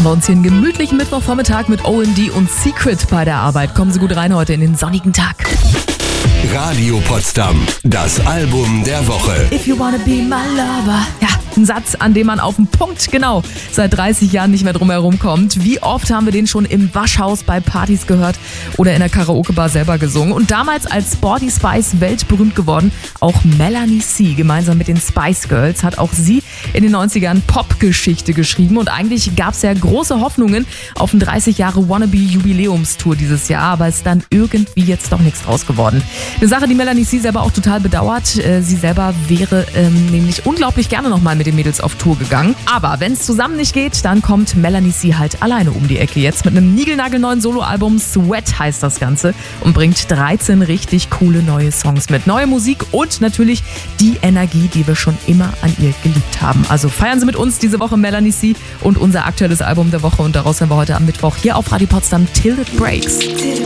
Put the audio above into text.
Machen wir uns hier einen gemütlichen Mittwochvormittag mit OMD und Secret bei der Arbeit. Kommen Sie gut rein heute in den sonnigen Tag. Radio Potsdam, das Album der Woche. If you wanna be my lover. Ja, ein Satz, an dem man auf den Punkt genau seit 30 Jahren nicht mehr drum herum kommt. Wie oft haben wir den schon im Waschhaus bei Partys gehört oder in der Karaoke-Bar selber gesungen. Und damals als Sporty Spice weltberühmt geworden, auch Melanie C. gemeinsam mit den Spice Girls hat auch sie in den 90ern Popgeschichte geschrieben. Und eigentlich gab es ja große Hoffnungen auf eine 30 Jahre Wannabe-Jubiläumstour dieses Jahr, aber ist dann irgendwie jetzt doch nichts draus geworden. Eine Sache, die Melanie C. selber auch total bedauert. Sie selber wäre nämlich unglaublich gerne nochmal mit den Mädels auf Tour gegangen. Aber wenn es zusammen nicht geht, dann kommt Melanie C. halt alleine um die Ecke. Jetzt mit einem niegelnagelneuen Soloalbum, Sweat heißt das Ganze, und bringt 13 richtig coole neue Songs mit. Neue Musik und natürlich die Energie, die wir schon immer an ihr geliebt haben. Also feiern Sie mit uns diese Woche Melanie C. und unser aktuelles Album der Woche. Und daraus haben wir heute am Mittwoch hier auf Radio Potsdam Till It Breaks.